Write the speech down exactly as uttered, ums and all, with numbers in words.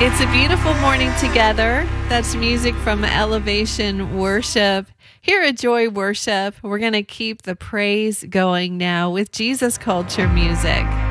It's a beautiful morning together. That's music from Elevation Worship. Here at Joy Worship, we're going to keep the praise going now with Jesus Culture Music.